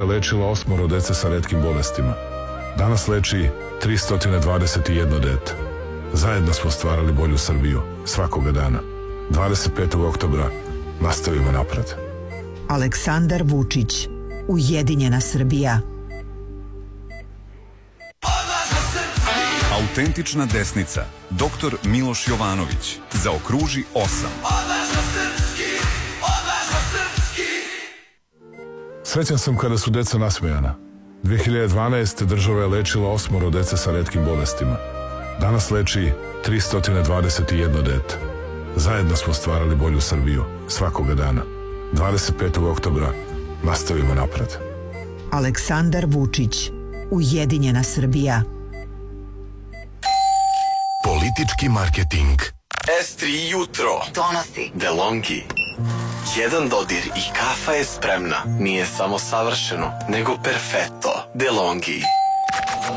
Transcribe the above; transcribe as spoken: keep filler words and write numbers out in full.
lečila osmoro dece sa retkim bolestima. Danas leči tristo dvadeset jedno dete. Zajedno smo stvarali bolju Srbiju svakoga dana. dvadeset petog oktobra nastavimo napred. Aleksandar Vučić, Ujedinjena Srbija. Autentična desnica. doktor Miloš Jovanović. Zaokruži osam. Srećan sam kada su deca nasmejana. dve hiljade dvanaeste. država je lečila osmoro dece sa retkim bolestima. Danas leči tristo dvadeset jedno dete. Zajedno smo stvarali bolju Srbiju svakoga dana. dvadeset petog oktobra nastavimo napred. Aleksandar Vučić, Ujedinjena Srbija. Politički marketing. S tri jutro donosi DeLonghi. Jedan dodir i kafa je spremna. Nije samo savršeno, nego perfetto. DeLonghi.